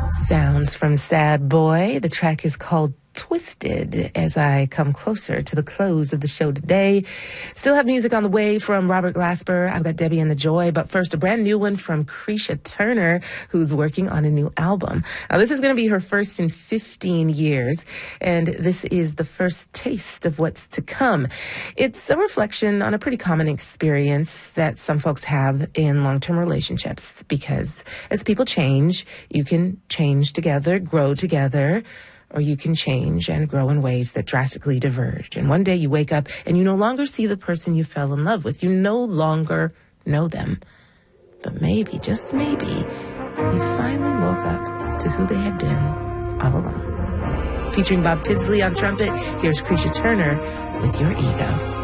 Sounds from Sad Boy. The track is called Twisted as I come closer to the close of the show today. Still have music on the way from Robert Glasper. I've got Debbie and the Joy, but first a brand new one from Creisha Turner, who's working on a new album. Now this is going to be her first in 15 years, and this is the first taste of what's to come. It's a reflection on a pretty common experience that some folks have in long-term relationships, because as people change, you can change together, grow together, or you can change and grow in ways that drastically diverge. And one day you wake up and you no longer see the person you fell in love with. You no longer know them. But maybe, just maybe, you finally woke up to who they had been all along. Featuring Bob Tidsley on trumpet, here's Creisha Turner with Your Ego.